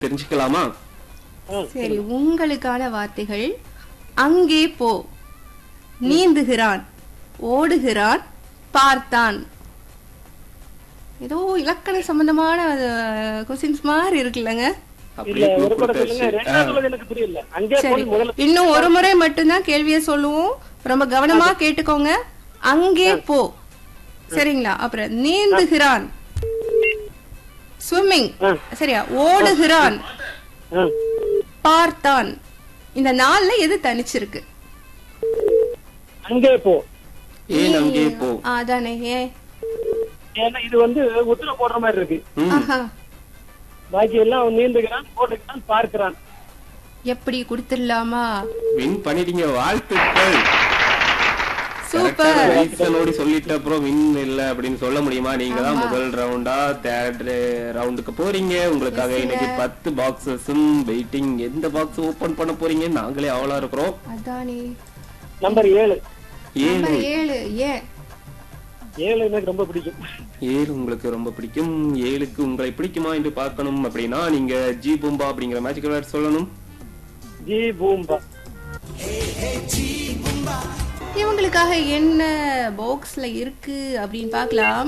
தெரிஞ்சுக்கலாமா? சரி, உங்களுக்கான வார்த்தைகள். அங்கே போ, நீந்துகிறான், ஓடுகிறான், பார்த்தான். ஏதோ இலக்கண சம்பந்தமான கொஸ்டின்ஸ் மாதிரி இருக்குல்லங்க. இன்னும் ஒரு முறை மட்டும்தான் கேள்வியை சொல்லுவோம், ரொம்ப கவனமா கேட்டுக்கோங்க. அங்கே போ, சரிங்களா? அப்புறம் நீந்துகிறான், ஸ்விம்மிங், சரியா? ஓடுகிறான், பார்த்தான். இந்த நாள்ல எது தனிச்சிருக்கு? அங்கே போ. ஏன் அங்கே போ? அதானே. ஏன்னா இது உத்தரவு போடுற மாதிரி இருக்கு. பாக்கி எல்லாம் நீந்துகிறான், ஓடுகிறான், பார்க்கிறான். எப்படி குடுத்துடலாமா? வின் பண்ணிட்டீங்க, வாழ்த்துக்கள். சூப்பர். ரீசனோட சொல்லிட்ட அப்புறம் வின் இல்ல அப்படின்னு சொல்ல முடியுமா? நீங்க தான் முதல் ரவுண்டா தேர்ட் ரவுண்டுக்கு போறீங்க. உங்களுக்காக இன்னைக்கு 10 பாக்ஸஸும் வெயிட்டிங். எந்த பாக்ஸ் ஓபன் பண்ண போறீங்க? நாங்களே அவளா இருக்கிறோம். அதானே. நம்பர் 7. 7. ஏன் 7 எனக்கு ரொம்ப பிடிக்கும். 7 உங்களுக்கு ரொம்ப பிடிக்கும். 7க்கு உங்களை பிடிக்குமா என்று பார்க்கணும் அப்படின்னா நீங்க ஜி பூம்பா அப்படிங்கிற மேஜிக்கல் வேர்ட் சொல்லணும். ஜி பூம்பா. இவங்களுக்காக என்ன பாக்ஸ்ல இருக்கு அப்படின்னு பார்க்கலாம்.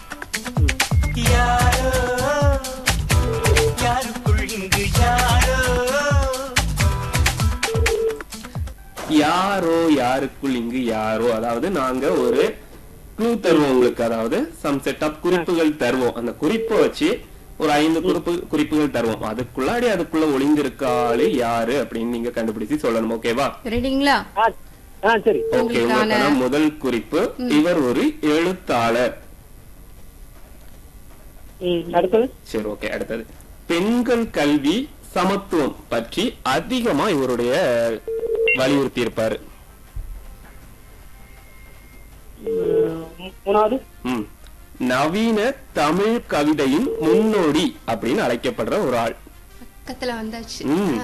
யாரோ யாருக்குள் இங்கு யாரோ. அதாவது நாங்க ஒரு க்ளூ தருவோம் உங்களுக்கு. அதாவது சம் செட் ஆஃப் குறிப்புகள் தருவோம். அந்த குறிப்பை வச்சு ஒரு 5 குறிப்புகள் தருவோம். அதுக்குள்ள ஒளிந்திருக்காளு யாரு அப்படின்னு நீங்க கண்டுபிடிச்சு சொல்லணும். ஓகேவா? ரெடிங்களா? சரி. ஓகே. உங்களுக்கான முதல் குறிப்பு, இவர் ஒரு எழுத்தாளர். அடுத்தது. சரி, ஓகே. அடுத்தது, பெண்கள் கல்வி சமத்துவம் பற்றி அதிகமா இவருடைய வலியுறுத்தி இருப்பாரு. நவீன தமிழ் கவிதையின் முன்னோடி அப்படின்னு அழைக்கப்படுற ஒரு ஆள். பக்கத்துல வந்தாச்சு.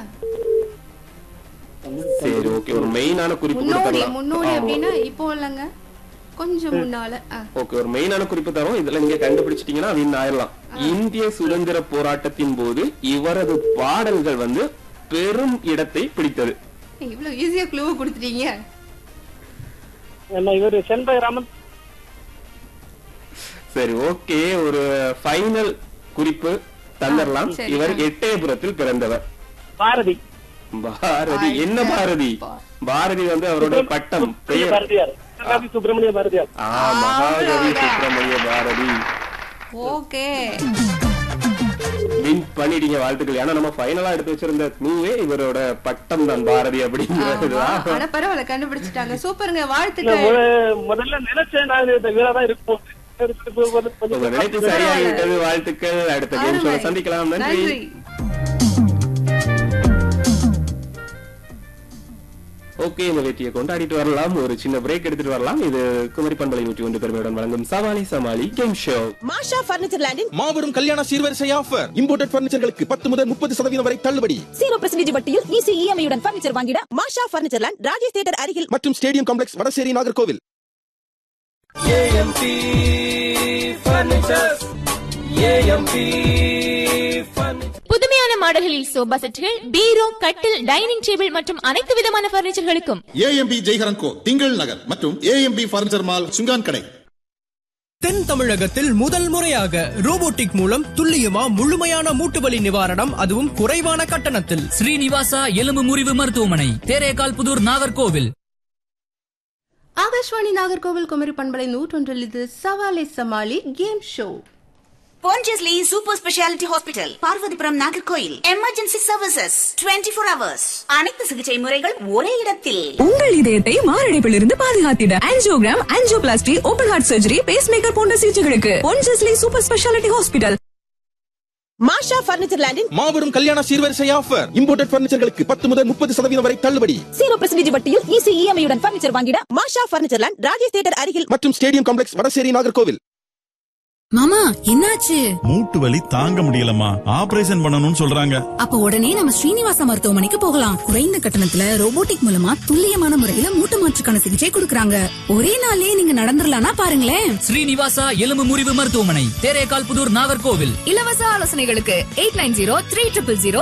சரி, ஓகே. ஒரு மெயினான குறிப்பு கொடுக்கலாம். முன்னோடி அப்படின்னா இப்போ இல்லங்க, கொஞ்சம் முன்னால. ஓகே, ஒரு மெயினான குறிப்பு தரோம். இதுல நீங்க கண்டுபிடிச்சிட்டீங்கன்னா வின் ஆயிரலாம். இந்திய சுதந்திர போராட்டத்தின் போது இவரது பாடல்கள் பெரும் இடத்தை பிடித்தது. இவ்வளவு ஈஸியா க்ளூ கொடுத்துட்டீங்க. இவர் செண்பகராமன். சரி, ஓகே. ஒரு ஃபைனல் குறிப்பு தந்தரலாம். இவர் எட்டயபுரத்தில் பிறந்தவர். பாரதி. பாரதி. என்ன பாரதி? பாரதி அவரோட பட்டம் பெயர் சுப்பிரமணிய பாரதியார். மகாகவி சுப்பிரமணிய பாரதி. ஓகே, வின் பண்ணிட்டீங்க, வாழ்த்துக்கள். ஏன்னா நம்ம ஃபைனலா எடுத்து வச்சிருந்த க்ளூவே இவரோட பட்டம் தான், பாரதி அப்படிங்கிறதுதான். ஆனா பரவாயில்ல, கண்டுபிடிச்சிட்டாங்க. சூப்பருங்க, வாழ்த்துக்கள். முதல்ல நினைச்சேன் நான் வீரதான் இருக்கும். உங்க நினைப்பு சரியாகிவிட்டது, வாழ்த்துக்கள். அடுத்த கேம் ஷோல சந்திக்கலாம். நன்றி. ஓகே, இந்த வெற்றியை கொண்டாடிட்டு வரலாம். ஒரு சின்ன பிரேக் எடுத்துட்டு வரலாம். இது குமரி பண்பலை 101 பெருமையுடன் வழங்கும் சவாலி சமாளி கேம் ஷோ. மாஷா பர்னிச்சர் லேண்டின் மாபெரும் கல்யாண சீர்வரிசை ஆஃபர். இம்போர்ட்டட் பர்னிச்சர்களுக்கு 10 முதல் 30% வரை தள்ளுபடி. 0% வட்டியில் ஈஸி இஎம்ஐ உடன் பர்னிச்சர் வாங்கிட மாஷா பர்னிச்சர் லேண்ட், ராஜேஷ் தியேட்டர் அருகில் மற்றும் ஸ்டேடியம் காம்ப்ளெக்ஸ், வடசேரி, நாகர்கோவில். புதுமையான மாடல்களில் சோபா செட்டுகள், பீரோ, கட்டில், டைனிங் டேபிள் மற்றும் அனைத்து விதமான பர்னிச்சர்களுக்கும் ஏஎம்பி ஜெய்ஹரன்கோ, திங்கள் நகர் மற்றும் ஏஎம்பி பர்னிச்சர் மால், சுங்கான் கடை. தென் தமிழகத்தில் முதல் முறையாக ரோபோட்டிக் மூலம் துல்லியமா முழுமையான மூட்டுவலி நிவாரணம், அதுவும் குறைவான கட்டணத்தில். ஸ்ரீனிவாசா எலும்பு முறிவு மருத்துவமனை, தேரேகால் புதூர், நாகர்கோவில். ஆகாஷ்வாணி நாகர்கோவில் குமரி பண்பலை 101 இது சவாலே சமாளி game show. Pondicherry Super Speciality Hospital, Parvathipuram, Nagercoil. Emergency services 24 hours. அனைத்து சிகிச்சை முறைகள் ஒரே இடத்தில். உங்கள் இதயத்தை மாரடைப்பிலிருந்து பாதுகாத்திட angiogram, angioplasty, open heart surgery, base maker போன்ற சிகிச்சைகளுக்கு Pondicherry Super Speciality Hospital. மாஷா பர்னிச்சர் லேண்டின் மாபெரும் கல்யாண சீர்வரிசை ஆஃபர். இம்போர்ட்டட் பர்னிச்சர்களுக்கு 10 முதல் 30% வரை தள்ளுபடி. 0% வட்டியில் ஈஸி இஎம்ஐ உடன் பர்னிச்சர் வாங்கிட மாஷா பர்னிச்சர் லேண்ட், ராஜேஷ் தியேட்டர் அருகில் மற்றும் ஸ்டேடியம் காம்ப்ளெக்ஸ், வடசேரி, நாகர்கோவில். மாமா என்னாச்சு? மூட்டு வலி தாங்க முடியலம்மா, ஆபரேஷன் பண்ணணும்னு சொல்றாங்க. அப்ப உடனே நம்ம ஸ்ரீனிவாசா மருத்துவமனைக்கு போகலாம். குறைந்த கட்டணத்துல ரோபோட்டிக் மூலமா துல்லியமான முறையில மூட்டு மாற்றுக்கான சிகிச்சை கொடுக்கறாங்க. ஒரே நாள்லயே நீங்க நடந்துடலாம்னா பாருங்களேன். ஸ்ரீனிவாசா எலும்பு முறிவு மருத்துவமனை, தேரேகால் புதூர், நாகர்கோவில். இலவச ஆலோசனைகளுக்கு 890300